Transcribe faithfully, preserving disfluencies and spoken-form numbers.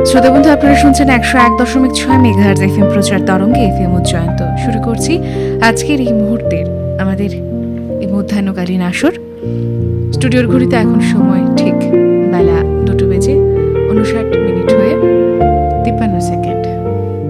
শ্রোতা বন্ধু, আপনারা শুনছেন একশো এক দশমিক ছয় মেগাহার্জ এফএম প্রচার তরঙ্গে এফএম উজ্জয়ন্ত। শুরু করছি আজকের এই মুহূর্তের আমাদের এই মধ্যাহ্নকালীন আসর। স্টুডিওর ঘড়িতে এখন সময় ঠিক